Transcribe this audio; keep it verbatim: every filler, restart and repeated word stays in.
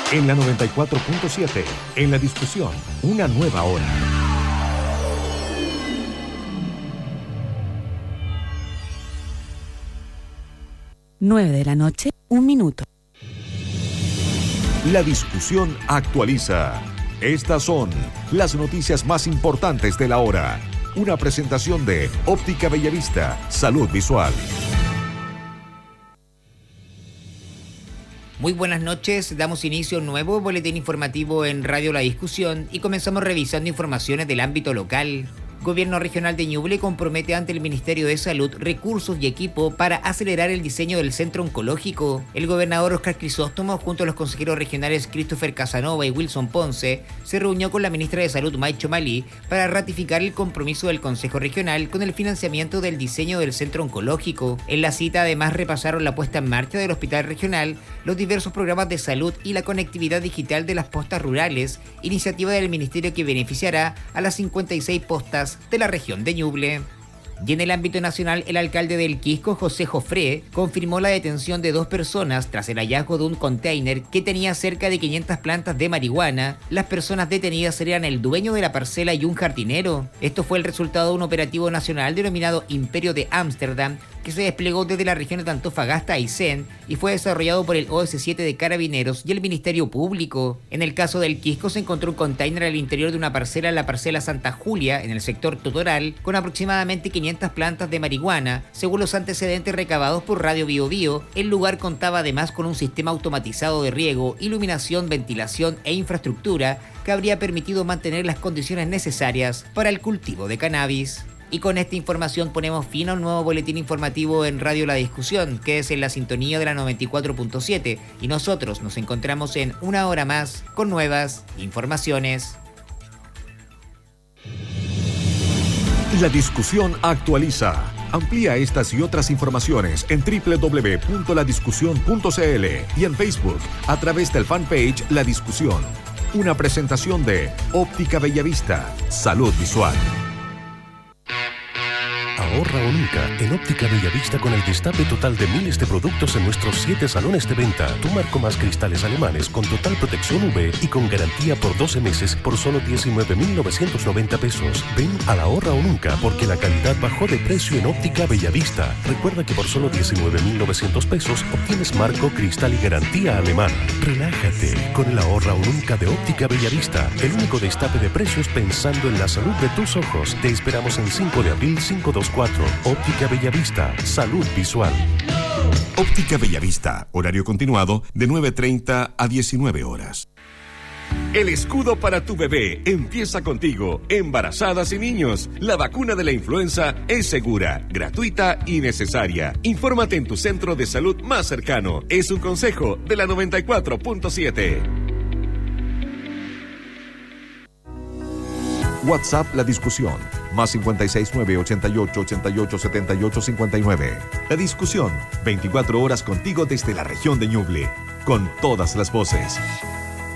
En la noventa y cuatro punto siete, en la discusión, una nueva hora. nueve de la noche, un minuto. La discusión actualiza. Estas son las noticias más importantes de la hora. Una presentación de Óptica Bellavista, Salud Visual. Muy buenas noches, damos inicio a un nuevo boletín informativo en Radio La Discusión y comenzamos revisando informaciones del ámbito local. Gobierno Regional de Ñuble compromete ante el Ministerio de Salud recursos y equipo para acelerar el diseño del centro oncológico. El gobernador Oscar Crisóstomo, junto a los consejeros regionales Christopher Casanova y Wilson Ponce, se reunió con la ministra de Salud Maicho Malí para ratificar el compromiso del Consejo Regional con el financiamiento del diseño del centro oncológico. En la cita además repasaron la puesta en marcha del Hospital Regional, los diversos programas de salud y la conectividad digital de las postas rurales, iniciativa del Ministerio que beneficiará a las cincuenta y seis postas de la región de Ñuble. Y en el ámbito nacional, el alcalde del Quisco, José Jofré, confirmó la detención de dos personas tras el hallazgo de un container que tenía cerca de quinientas plantas de marihuana. Las personas detenidas eran el dueño de la parcela y un jardinero. Esto fue el resultado de un operativo nacional denominado Imperio de Ámsterdam, que se desplegó desde la región de Antofagasta a Aysén y fue desarrollado por el O S siete de Carabineros y el Ministerio Público. En el caso del Quisco se encontró un container al interior de una parcela en la parcela Santa Julia, en el sector Totoral, con aproximadamente quinientas plantas de marihuana. Según los antecedentes recabados por Radio Bio Bio, el lugar contaba además con un sistema automatizado de riego, iluminación, ventilación e infraestructura que habría permitido mantener las condiciones necesarias para el cultivo de cannabis. Y con esta información ponemos fin a un nuevo boletín informativo en Radio La Discusión, que es en la sintonía de la noventa y cuatro punto siete, y nosotros nos encontramos en una hora más con nuevas informaciones. La discusión actualiza. Amplía estas y otras informaciones en doble u doble u doble u punto la discusión punto c l y en Facebook a través del fanpage La Discusión. Una presentación de Óptica Bellavista, Salud Visual. Ahorra o nunca en Óptica Bellavista con el destape total de miles de productos en nuestros siete salones de venta. Tu marco más cristales alemanes con total protección U V y con garantía por doce meses por solo diecinueve mil novecientos noventa pesos. Ven a la ahorra o nunca porque la calidad bajó de precio en Óptica Bellavista. Recuerda que por solo diecinueve mil novecientos pesos obtienes marco, cristal y garantía alemana. Relájate con el ahorra o nunca de Óptica Bellavista. El único destape de precios pensando en la salud de tus ojos. Te esperamos en cinco de abril cinco dos cuatro. Óptica Bellavista, Salud Visual. Óptica Bellavista, horario continuado de nueve treinta a diecinueve horas. El escudo para tu bebé empieza contigo, embarazadas y niños. La vacuna de la influenza es segura, gratuita y necesaria. Infórmate en tu centro de salud más cercano. Es un consejo de la noventa y cuatro punto siete. WhatsApp La Discusión, más cincuenta y seis nueve ochenta y ocho ochenta y ocho setenta y ocho cincuenta y nueve. La Discusión, veinticuatro horas contigo desde la región de Ñuble, con todas las voces.